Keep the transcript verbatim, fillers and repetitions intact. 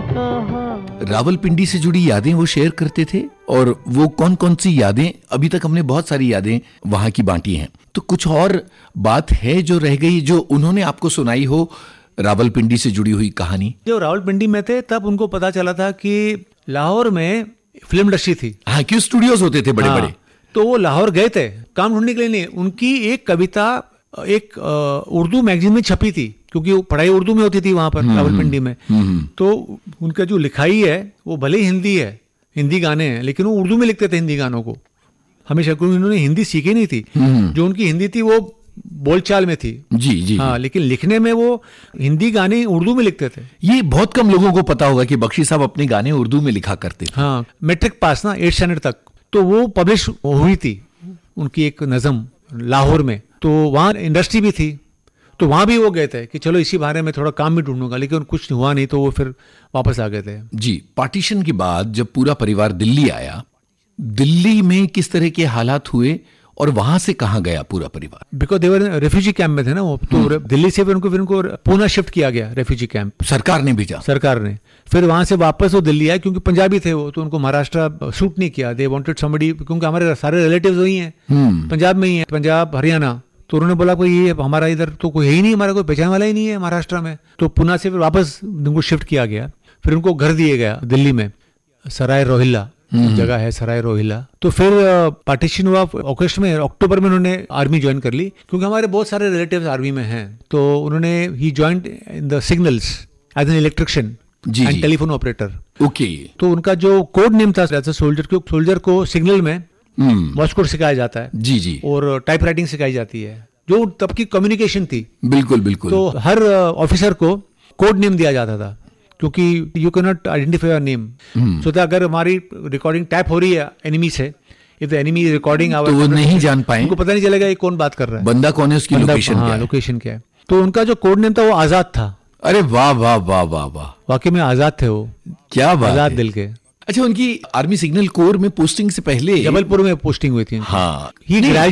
कहा। रावलपिंडी से जुड़ी यादें वो शेयर करते थे, और वो कौन कौन सी यादें, अभी तक हमने बहुत सारी यादें वहां की बांटी हैं, तो कुछ और बात है जो रह गई जो उन्होंने आपको सुनाई हो, रावलपिंडी से जुड़ी हुई कहानी? जो रावलपिंडी में थे तब उनको पता चला था कि लाहौर में फिल्म इंडस्ट्री थी। हाँ, क्यों स्टूडियोज होते थे बड़े हाँ, बड़े। तो वो लाहौर गए थे काम ढूंढने के लिए। नहीं, उनकी एक कविता एक उर्दू मैगजीन में छपी थी, क्योंकि वो पढ़ाई उर्दू में होती थी वहां पर रावलपिंडी में। तो उनका जो लिखाई है वो भले ही हिंदी है, हिंदी गाने हैं, लेकिन वो उर्दू में लिखते थे हिंदी गानों को हमेशा, क्योंकि उन्होंने हिंदी सीखी नहीं थी। जो उनकी हिंदी थी वो बोलचाल में थी। जी जी। हाँ, लेकिन लिखने में वो हिंदी गाने उर्दू में लिखते थे। ये बहुत कम लोगों को पता होगा कि बख्शी साहब अपने गाने उर्दू में लिखा करते थे। हाँ, मैट्रिक पास ना एट स्टैंडर्ड तक, तो वो पब्लिश हुई थी उनकी एक नज़म लाहौर में। तो वहाँ इंडस्ट्री भी थी, तो वहाँ भी वो गए थे कि चलो इसी बारे में थोड़ा काम भी ढूंढूंगा, लेकिन कुछ हुआ नहीं, तो वो फिर वापस आ गए थे। जी, पार्टीशन के बाद जब पूरा परिवार दिल्ली आया, दिल्ली में किस तरह के हालात हुए और वहां से कहाँ गया पूरा परिवार? बिकॉज देवर रेफ्यूजी कैंप में थे ना वो, तो दिल्ली से फिर उनको फिर उनको पुणे शिफ्ट किया गया रेफ्यूजी कैंप। सरकार ने भेजा? सरकार ने। फिर वहां से वापस वो दिल्ली आए, क्योंकि पंजाबी थे वो, तो उनको महाराष्ट्र सूट नहीं किया। दे वांटेड समबडी, क्योंकि हमारे सारे रिलेटिव्स वही हैं, पंजाब में ही है, पंजाब हरियाणा। तो उन्होंने बोला कोई ये हमारा इधर तो कोई है ही नहीं, हमारा कोई पहचान वाला ही नहीं है महाराष्ट्र में। तो पुणे से फिर वापस उनको शिफ्ट किया गया। फिर उनको घर दिए गया दिल्ली में, सराय रोहिल्ला जगह है, सराय रोहिल्ला। तो फिर पार्टीशन हुआ अगस्त में, अक्टूबर में उन्होंने आर्मी ज्वाइन कर ली, क्योंकि हमारे बहुत सारे रिलेटिव्स आर्मी में हैं। तो उन्होंने he joined in the signals as an electrician and telephone operator. Okay. तो उनका जो कोड नेम था एज अ सोल्जर, क्योंकि सोल्जर को सिग्नल में मॉर्स कोड सिखाया जाता है। जी जी। और टाइप राइटिंग सिखाई जाती है, जो तब की कम्युनिकेशन थी। बिल्कुल बिल्कुल। तो हर ऑफिसर को कोड नेम दिया जाता था, क्योंकि you can not identify your name. सो अगर हमारी रिकॉर्डिंग टैप हो रही है एनिमी से, if the enemy is recording our, तो वो नहीं जान पाए, उनको पता नहीं चलेगा ये कौन बात कर रहा है, बंदा कौन है, उसकी लोकेशन क्या है। लोकेशन क्या है। तो उनका जो कोड नेम था वो आजाद था। अरे वाह वाह वाह वाह वाह, वाकई में आजाद थे वो, क्या बात, आजाद दिल के। अच्छा, उनकी आर्मी सिग्नल कोर में पोस्टिंग से पहले जबलपुर में पोस्टिंग हुई थी। हाँ, ही